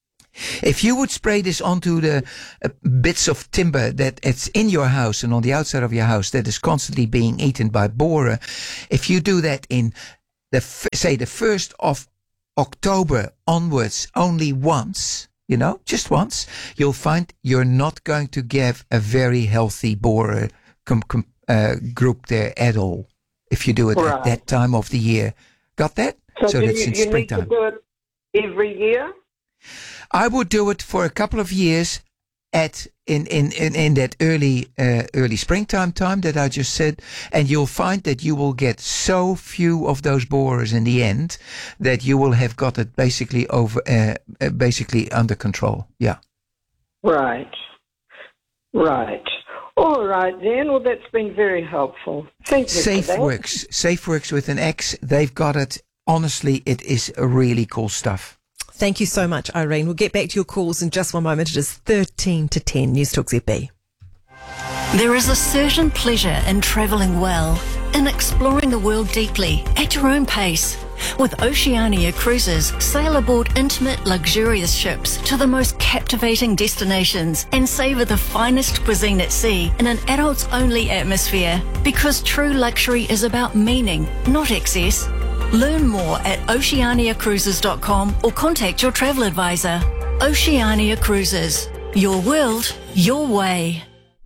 If you would spray this onto the uh, bits of timber that it's in your house and on the outside of your house that is constantly being eaten by borer, if you do that in the f- say the first of October onwards only once, you know, just once, you'll find you're not going to give a very healthy borer com- com- uh, group there at all if you do it Right. at that time of the year. Got that? So, do that's you, in you need springtime. to do it every year? I would do it for a couple of years at in in in, in that early uh, early springtime time that I just said, and you'll find that you will get so few of those borers in the end that you will have got it basically over uh, uh, basically under control. Yeah. Right. Right. All right then. Well, that's been very helpful. Thank you for that. SafeWorks, SafeWorks with an X. They've got it. Honestly, it is really cool stuff. Thank you so much, Irene. We'll get back to your calls in just one moment. It is thirteen to ten. News Talk Z B. There is a certain pleasure in travelling well, in exploring the world deeply, at your own pace. With Oceania Cruises, sail aboard intimate, luxurious ships to the most captivating destinations and savour the finest cuisine at sea in an adults-only atmosphere. Because true luxury is about meaning, not excess. Learn more at oceania cruises dot com or contact your travel advisor. Oceania Cruises. Your world, your way.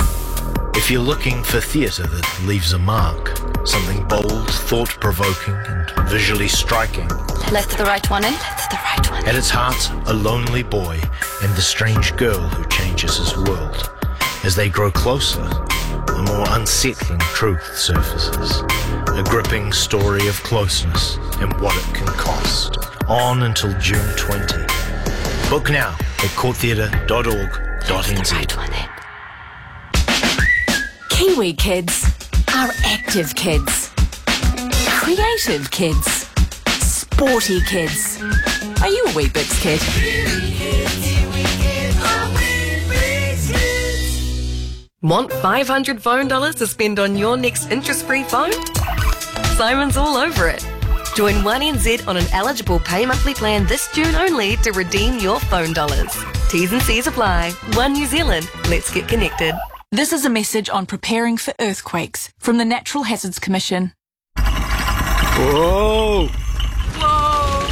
If you're looking for theatre that leaves a mark, something bold, thought-provoking and visually striking. Left the right one in. That's the right one. At its heart, a lonely boy and the strange girl who changes his world. As they grow closer, a more unsettling truth surfaces. A gripping story of closeness and what it can cost. On until June twentieth. Book now at court theatre dot org dot n z. Kiwi kids are active kids, creative kids, sporty kids. Are you a Weet-Bix kid? Want five hundred phone dollars to spend on your next interest-free phone? Simon's all over it. Join one N Z on an eligible pay monthly plan this June only to redeem your phone dollars. T's and C's apply. One New Zealand. Let's get connected. This is a message on preparing for earthquakes from the Natural Hazards Commission. Whoa! Whoa!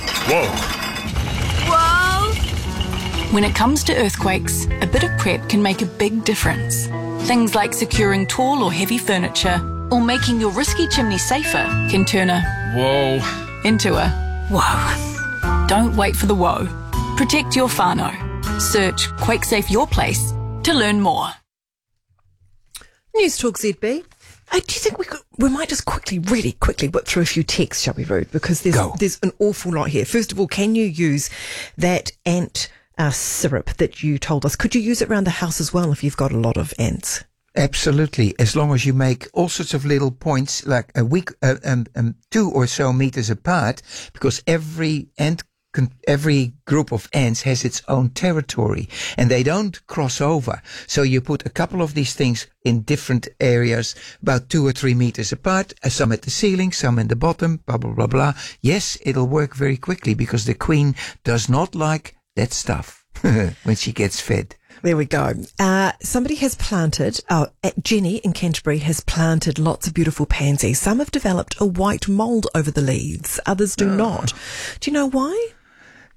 Whoa! Whoa! When it comes to earthquakes, a bit of prep can make a big difference. Things like securing tall or heavy furniture or making your risky chimney safer can turn a whoa into a whoa. Don't wait for the whoa. Protect your whānau. Search QuakeSafe Your Place to learn more. News Talk Z B. Uh, do you think we could, we might just quickly, really quickly whip through a few texts, shall we, Rude? Because there's Go. there's an awful lot here. First of all, can you use that ant uh, syrup that you told us? Could you use it around the house as well if you've got a lot of ants? Absolutely, as long as you make all sorts of little points, like a week, uh, um, um, two or so meters apart, because every ant, con- every group of ants has its own territory, and they don't cross over. So you put a couple of these things in different areas, about two or three meters apart, uh, some at the ceiling, some in the bottom, blah, blah, blah, blah. Yes, it'll work very quickly, because the queen does not like that stuff when she gets fed. There we go. Uh, somebody has planted, uh, Jenny in Canterbury has planted lots of beautiful pansies. Some have developed a white mould over the leaves. Others do Oh. not. Do you know why?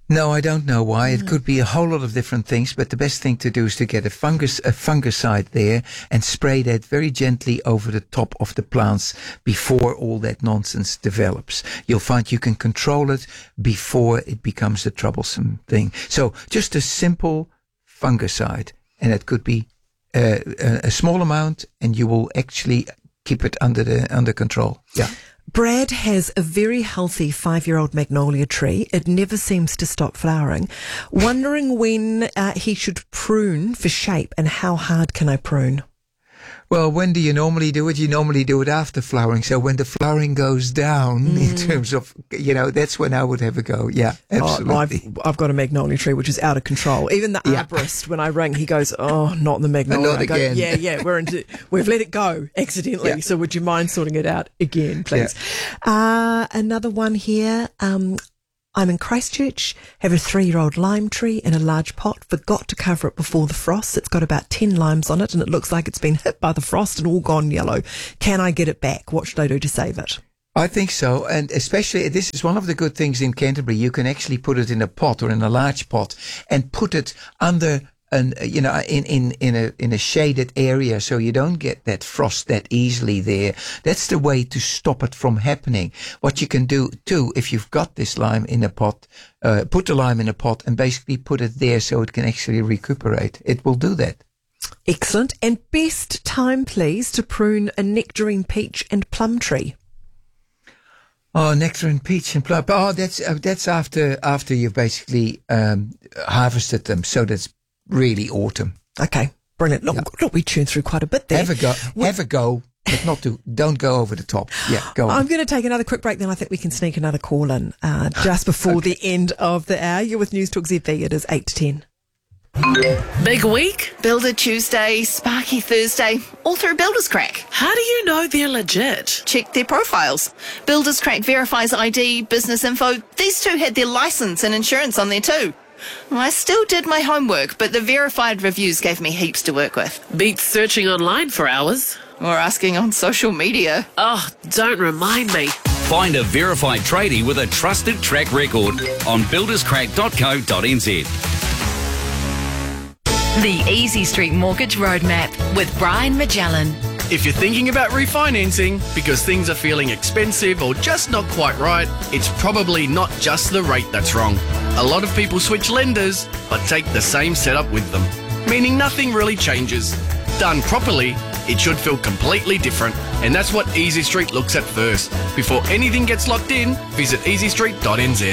No, I don't know why. It could be a whole lot of different things, but the best thing to do is to get a fungus, a fungicide there and spray that very gently over the top of the plants before all that nonsense develops. You'll find you can control it before it becomes a troublesome thing. So just a simple fungicide, and it could be uh, a, a small amount, and you will actually keep it under the under control. Yeah. Brad has a very healthy five-year-old magnolia tree. It never seems to stop flowering. Wondering when uh, he should prune for shape, and how hard can I prune? Well, when do you normally do it? You normally do it after flowering. So when the flowering goes down, mm. in terms of, you know, that's when I would have a go. Yeah, absolutely. Oh, I've, I've got a magnolia tree which is out of control. Even the yeah. arborist, when I ring, he goes, "Oh, not the magnolia." Not I go, again. Yeah, yeah, we're into, we've let it go accidentally. Yeah. So would you mind sorting it out again, please? Yeah. Uh, another one here. Um, I'm in Christchurch, have a three-year-old lime tree in a large pot, forgot to cover it before the frost. It's got about ten limes on it, and it looks like it's been hit by the frost and all gone yellow. Can I get it back? What should I do to save it? I think so, and especially this is one of the good things in Canterbury. You can actually put it in a pot or in a large pot and put it under and you know in in in a in a shaded area, so you don't get that frost that easily there. That's the way to stop it from happening. What you can do too, if you've got this lime in a pot, uh, put the lime in a pot and basically put it there so it can actually recuperate. It will do that. Excellent. And best time, please, to prune a nectarine, peach and plum tree. Oh, nectarine, peach and plum. Oh, that's uh, that's after after you've basically um, harvested them. So that's really autumn. Okay, brilliant. Look, yeah. look, we tuned through quite a bit there. Have a go, we- have a go, but not to, don't go over the top. Yeah, go on. I'm going to take another quick break, then I think we can sneak another call in uh, just before okay. the end of the hour. You're with News Talk Z B. It is eight to ten. Big week? Builder Tuesday, Sparky Thursday, all through Builders Crack. How do you know they're legit? Check their profiles. Builders Crack verifies I D, business info. These two had their license and insurance on there too. I still did my homework, but the verified reviews gave me heaps to work with. Beats searching online for hours. Or asking on social media. Oh, don't remind me. Find a verified tradie with a trusted track record on builders crack dot co dot n z. The Easy Street Mortgage Roadmap with Brian Magellan. If you're thinking about refinancing because things are feeling expensive or just not quite right, it's probably not just the rate that's wrong. A lot of people switch lenders but take the same setup with them, meaning nothing really changes. Done properly, it should feel completely different, and that's what Easy Street looks at first. Before anything gets locked in, visit easy street dot n z.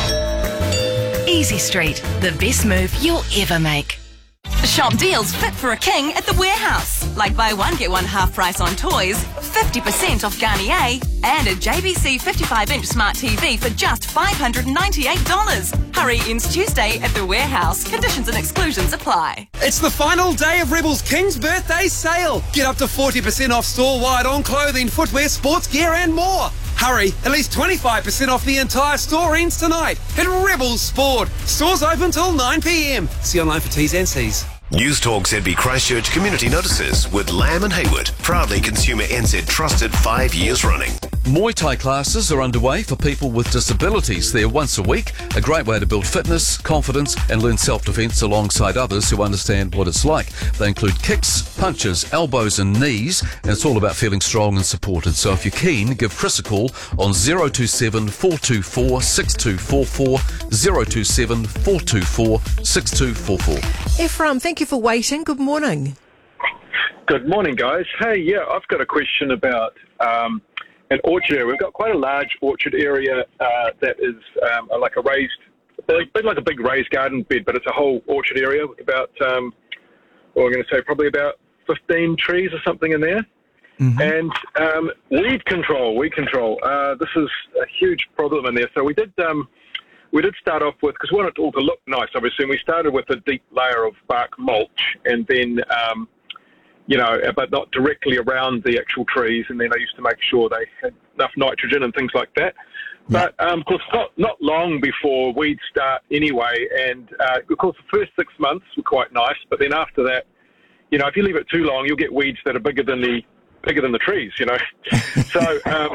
Easy Street, the best move you'll ever make. Shop deals fit for a king at the Warehouse. Like buy one, get one half price on toys, fifty percent off Garnier, and a J B C fifty-five inch smart T V for just five hundred ninety-eight dollars. Hurry ends Tuesday at the Warehouse. Conditions and exclusions apply. It's the final day of Rebel's King's Birthday Sale. Get up to forty percent off store-wide on clothing, footwear, sports gear and more. Hurry, at least twenty-five percent off the entire store ends tonight at Rebels Sport. Stores open till nine p m. See online for T's and C's. News Talk Z B Christchurch Community Notices with Lamb and Hayward. Proudly Consumer N Z trusted five years running. Muay Thai classes are underway for people with disabilities. They're once a week, a great way to build fitness, confidence and learn self-defense alongside others who understand what it's like. They include kicks, punches, elbows and knees, and it's all about feeling strong and supported. So if you're keen, give Chris a call on zero two seven, four two four, six two four four, zero two seven, four two four, six two four four. Ephraim, thank you for waiting. Good morning. Good morning, guys. Hey, yeah, I've got a question about um, an orchard area. We've got quite a large orchard area uh, that is um, like a raised, bit like a big raised garden bed, but it's a whole orchard area with about, um, well, I'm going to say probably about fifteen trees or something in there. Mm-hmm. And um, weed control, weed control. Uh, this is a huge problem in there. So we did... Um, We did start off with, because we wanted it all to look nice, obviously, and we started with a deep layer of bark mulch, and then, um, you know, but not directly around the actual trees, and then I used to make sure they had enough nitrogen and things like that. But, um, of course, not, not long before weeds start anyway, and, uh, of course, the first six months were quite nice, but then after that, you know, if you leave it too long, you'll get weeds that are bigger than the bigger than the trees, you know. So, um,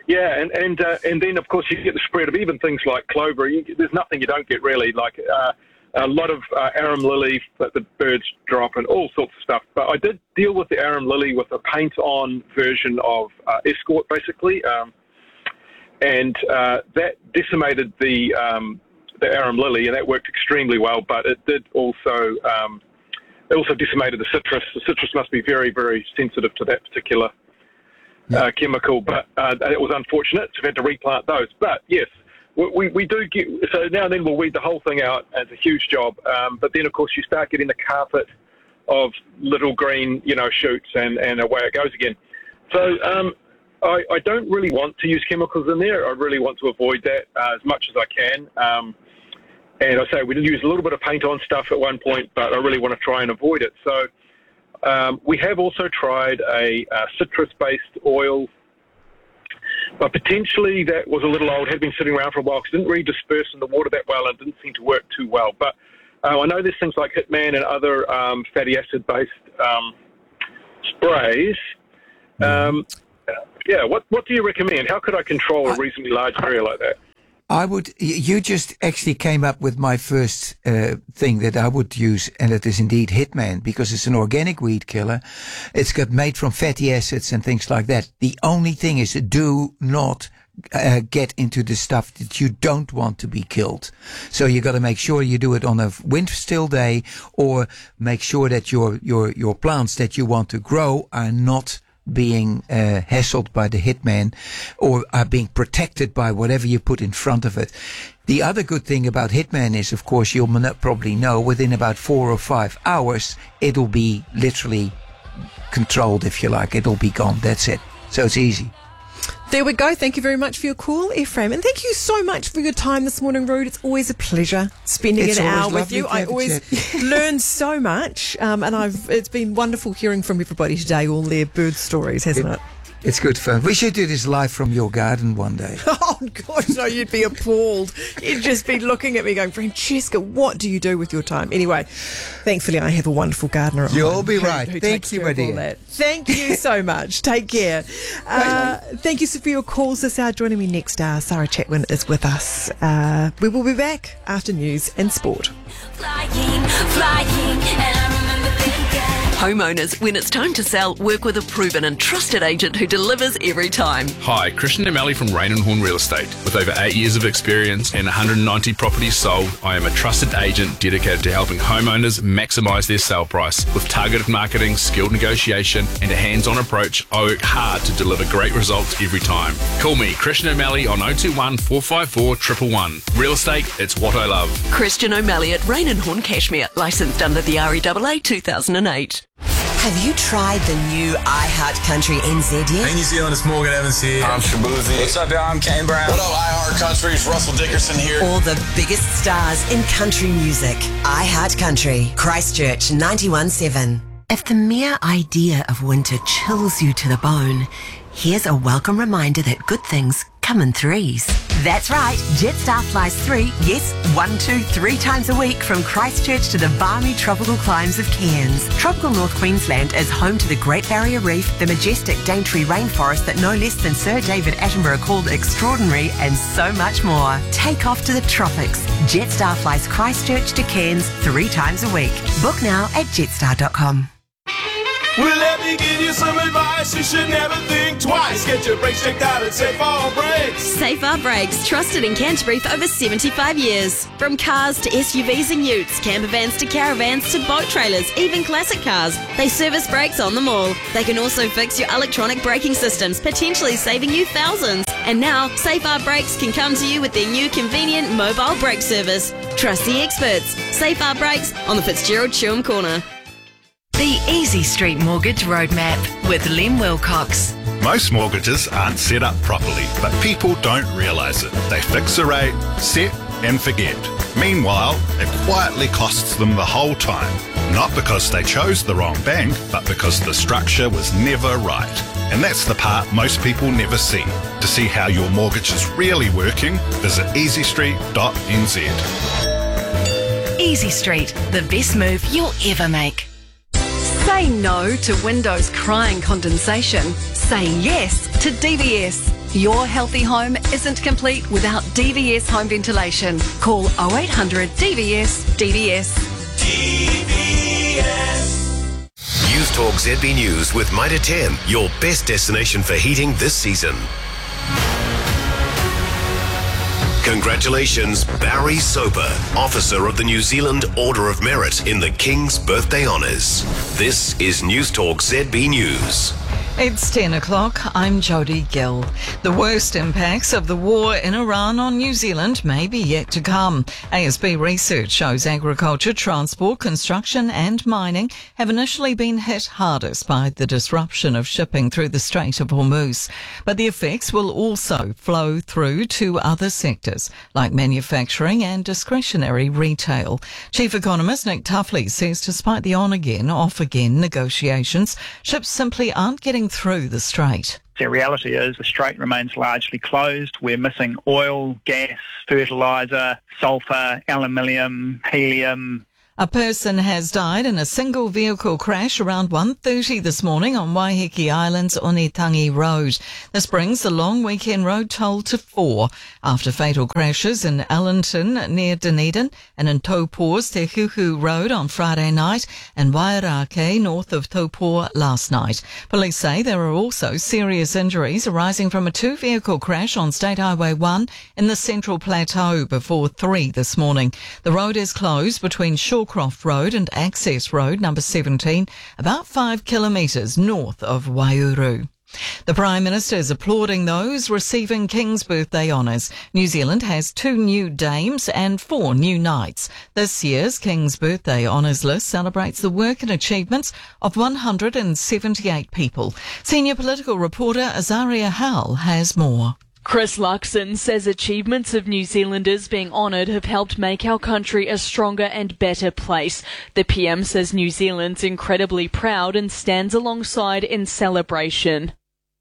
Yeah, and and uh, and then of course you get the spread of even things like clover. You, there's nothing you don't get really, like uh, a lot of uh, arum lily that the birds drop and all sorts of stuff. But I did deal with the arum lily with a paint-on version of uh, Escort, basically, um, and uh, that decimated the um, the arum lily, and that worked extremely well. But it did also um, it also decimated the citrus. The citrus must be very, very sensitive to that particular Uh, chemical, but uh, it was unfortunate, so we had to replant those. But yes, we, we, we do get, so now and then we'll weed the whole thing out, and it's a huge job. Um, but then, of course, you start getting the carpet of little green, you know, shoots, and, and away it goes again. So um, I, I don't really want to use chemicals in there. I really want to avoid that uh, as much as I can. Um, and I say we did use a little bit of paint-on stuff at one point, but I really want to try and avoid it. So Um, we have also tried a, a citrus-based oil, but potentially that was a little old, had been sitting around for a while because it didn't really disperse in the water that well and didn't seem to work too well. But uh, I know there's things like Hitman and other um, fatty acid-based um, sprays. Um, yeah, what, what do you recommend? How could I control a reasonably large area like that? I would, you just actually came up with my first uh, thing that I would use, and it is indeed Hitman, because it's an organic weed killer. It's got made from fatty acids and things like that. The only thing is, do not uh, get into the stuff that you don't want to be killed. So you got to make sure you do it on a wind still day, or make sure that your your your plants that you want to grow are not being uh, hassled by the hitman, or are being protected by whatever you put in front of it. The other good thing about Hitman is, of course, you'll probably know within about four or five hours, it'll be literally controlled, if you like. It'll be gone. That's it. So it's easy. There we go. Thank you very much for your call, Ephraim. And thank you so much for your time this morning, Rude. It's always a pleasure spending It's an always hour with lovely you. to I have a always chat. learn so much. Um, and I've it's been wonderful hearing from everybody today, all their bird stories, hasn't it? It's good fun. We should do this live from your garden one day. Oh, God, no, you'd be appalled. You'd just be looking at me going, Francesca, what do you do with your time? Anyway, thankfully, I have a wonderful gardener at You'll home be who- right. who Thank takes you, care my of all dear. that. Thank you so much. Take care. Uh, thank you for your calls this hour. Joining me next hour, Sarah Chatwin is with us. Uh, we will be back after news and sport. Flying, flying, and I remember thinking. Homeowners, when it's time to sell, work with a proven and trusted agent who delivers every time. Hi, Christian O'Malley from Rain and Horn Real Estate. With over eight years of experience and one hundred ninety properties sold, I am a trusted agent dedicated to helping homeowners maximise their sale price. With targeted marketing, skilled negotiation and a hands-on approach, I work hard to deliver great results every time. Call me, Christian O'Malley, on oh two one, four five four, one one one. Real estate, it's what I love. Christian O'Malley at Rain and Horn Cashmere, licensed under the R E A A two thousand eight. Have you tried the new iHeart Country N Z yet? Hey, New Zealand, it's Morgan Evans here. I'm Shabuzi. What's up, y'all? I'm Kane Brown. What up, iHeart Country? It's Russell Dickerson here. All the biggest stars in country music. iHeart Country, Christchurch ninety-one seven. If the mere idea of winter chills you to the bone, here's a welcome reminder that good things come in threes. That's right, Jetstar flies three, yes, one, two, three times a week from Christchurch to the balmy tropical climes of Cairns. Tropical North Queensland is home to the Great Barrier Reef, the majestic Daintree rainforest that no less than Sir David Attenborough called extraordinary, and so much more. Take off to the tropics. Jetstar flies Christchurch to Cairns three times a week. Book now at jetstar dot com. Well, let me give you some advice. You should never think twice. Get your brakes checked out at Safe R Brakes. Safe R Brakes, trusted in Canterbury for over seventy-five years. From cars to S U Vs and utes, camper vans to caravans to boat trailers, even classic cars, they service brakes on them all. They can also fix your electronic braking systems, potentially saving you thousands. And now, Safe R Brakes can come to you with their new convenient mobile brake service. Trust the experts. Safe R Brakes on the Fitzgerald Chewham Corner. The Easy Street Mortgage Roadmap with Lem Wilcox. Most mortgages aren't set up properly, but people don't realise it. They fix a rate, set and forget. Meanwhile, it quietly costs them the whole time. Not because they chose the wrong bank, but because the structure was never right. And that's the part most people never see. To see how your mortgage is really working, visit easy street dot n z. Easy Street, the best move you'll ever make. Say no to windows crying condensation. Say yes to D B S. Your healthy home isn't complete without D V S home ventilation. Call oh eight hundred D V S D V S. D V S. News Talk Z B News with Mitre ten, your best destination for heating this season. Congratulations, Barry Soper, Officer of the New Zealand Order of Merit in the King's Birthday Honours. This is News Talk Z B News. It's ten o'clock. I'm Jodie Gill. The worst impacts of the war in Iran on New Zealand may be yet to come. A S B research shows agriculture, transport, construction and mining have initially been hit hardest by the disruption of shipping through the Strait of Hormuz. But the effects will also flow through to other sectors like manufacturing and discretionary retail. Chief Economist Nick Tuffley says despite the on-again, off-again negotiations, ships simply aren't getting through the strait. The reality is the strait remains largely closed. We're missing oil, gas, fertiliser, sulphur, aluminium, helium. A person has died in a single vehicle crash around one thirty this morning on Waiheke Island's Onitangi Road. This brings the long weekend road toll to four after fatal crashes in Allenton near Dunedin and in Taupo's Te Huhu Road on Friday night and Wairake north of Taupo last night. Police say there are also serious injuries arising from a two-vehicle crash on State Highway one in the Central Plateau before three this morning. The road is closed between Shawcroft Road and Access Road number seventeen, about five kilometres north of Waiouru. The Prime Minister is applauding those receiving King's Birthday honours. New Zealand has two new dames and four new knights. This year's King's Birthday honours list celebrates the work and achievements of one hundred seventy-eight people. Senior political reporter Azaria Howell has more. Chris Luxon says achievements of New Zealanders being honoured have helped make our country a stronger and better place. The P M says New Zealand's incredibly proud and stands alongside in celebration.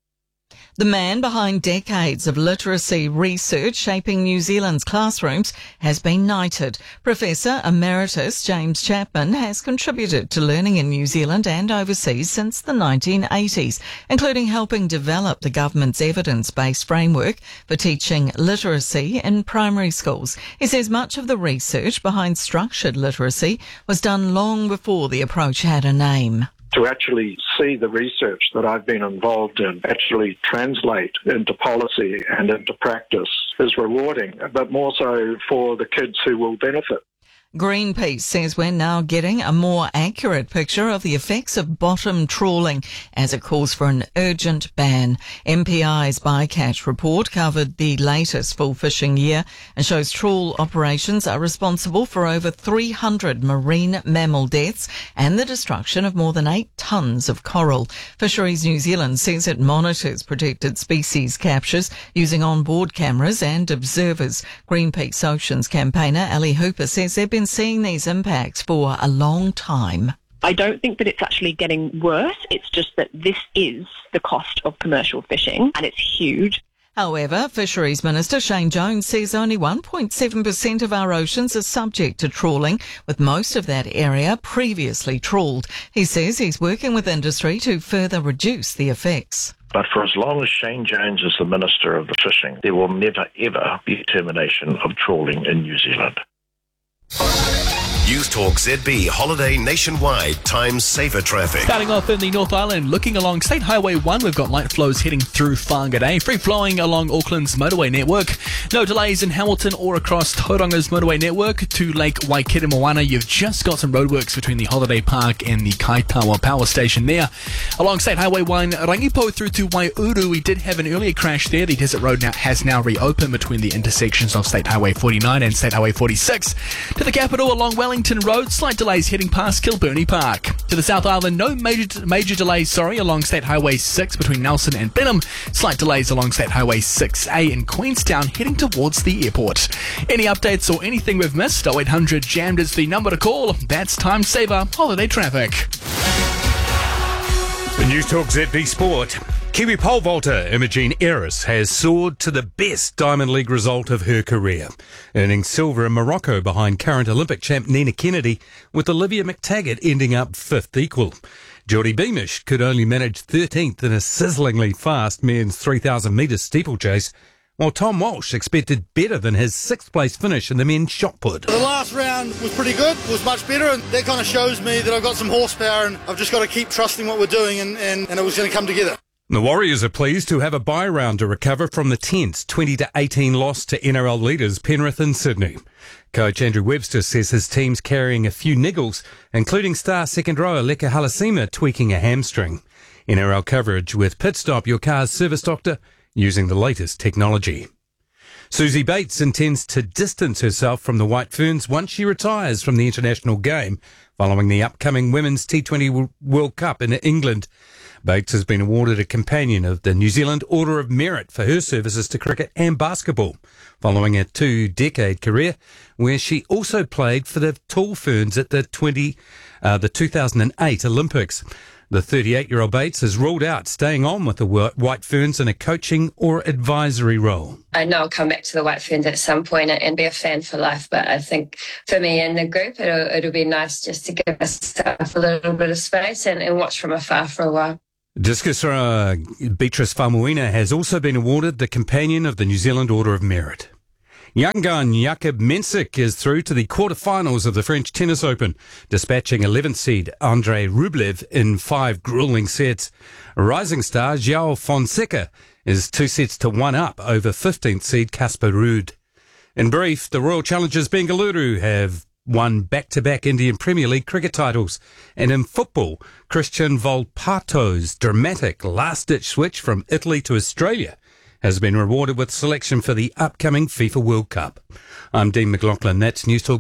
The man behind decades of literacy research shaping New Zealand's classrooms has been knighted. Professor Emeritus James Chapman has contributed to learning in New Zealand and overseas since the nineteen eighties, including helping develop the government's evidence-based framework for teaching literacy in primary schools. He says much of the research behind structured literacy was done long before the approach had a name. To actually see the research that I've been involved in actually translate into policy and into practice is rewarding, but more so for the kids who will benefit. Greenpeace says we're now getting a more accurate picture of the effects of bottom trawling as it calls for an urgent ban. M P I's Bycatch report covered the latest full fishing year and shows trawl operations are responsible for over three hundred marine mammal deaths and the destruction of more than eight tonnes of coral. Fisheries New Zealand says it monitors protected species captures using onboard cameras and observers. Greenpeace Oceans campaigner Ali Hooper says they've been seeing these impacts for a long time. I don't think that it's actually getting worse. It's just that this is the cost of commercial fishing and it's huge. However, Fisheries Minister Shane Jones says only one point seven percent of our oceans are subject to trawling, with most of that area previously trawled. He says he's working with industry to further reduce the effects. But for as long as Shane Jones is the Minister of the Fishing, there will never, ever be a termination of trawling in New Zealand. News Talk Z B Holiday Nationwide times saver traffic. Starting off in the North Island, looking along State Highway one, we've got light flows heading through Whangarei, free flowing along Auckland's motorway network. No delays in Hamilton or across Tauranga's motorway network to Lake Waikirimoana. You've just got some roadworks between the Holiday Park and the Kaitawa power station there. Along State Highway one, Rangipo through to Waiuru, we did have an earlier crash there. The Desert Road now has now reopened between the intersections of State Highway forty-nine and State Highway forty-six. To the capital along Wellington Road, slight delays heading past Kilburnie Park. To the South Island, no major major delays, sorry, along State Highway six between Nelson and Benham. Slight delays along State Highway six A in Queenstown heading towards the airport. Any updates or anything we've missed? oh eight hundred jammed is the number to call. That's Time Saver Holiday Traffic. The News Talk Z B Sport. Kiwi pole vaulter Imogen Eris has soared to the best Diamond League result of her career, earning silver in Morocco behind current Olympic champ Nina Kennedy, with Olivia McTaggart ending up fifth equal. Geordie Beamish could only manage thirteenth in a sizzlingly fast men's three thousand metre steeplechase, while Tom Walsh expected better than his sixth place finish in the men's shot put. The last round was pretty good, was much better, and that kind of shows me that I've got some horsepower and I've just got to keep trusting what we're doing, and, and, and it was going to come together. The Warriors are pleased to have a bye round to recover from the tense twenty to eighteen loss to N R L leaders Penrith and Sydney. Coach Andrew Webster says his team's carrying a few niggles, including star second rower Leka Halasima tweaking a hamstring. N R L coverage with Pit Stop, your car's service doctor, using the latest technology. Susie Bates intends to distance herself from the White Ferns once she retires from the international game following the upcoming Women's T twenty World Cup in England. Bates has been awarded a companion of the New Zealand Order of Merit for her services to cricket and basketball, following a two-decade career where she also played for the Tall Ferns at the twenty, uh, the two thousand eight Olympics. The thirty-eight-year-old Bates has ruled out staying on with the White Ferns in a coaching or advisory role. I know I'll come back to the White Ferns at some point and be a fan for life, but I think for me and the group, it'll, it'll be nice just to give myself a little bit of space and, and watch from afar for a while. Discus thrower Beatrice Famuina has also been awarded the Companion of the New Zealand Order of Merit. Young gun Jakub Mensik is through to the quarterfinals of the French Tennis Open, dispatching eleventh seed Andrei Rublev in five grueling sets. Rising star João Fonseca is two sets to one up over fifteenth seed Casper Ruud. In brief, the Royal Challengers Bengaluru have won back-to-back Indian Premier League cricket titles. And in football, Christian Volpato's dramatic last-ditch switch from Italy to Australia has been rewarded with selection for the upcoming FIFA World Cup. I'm Dean McLaughlin. That's News Talk.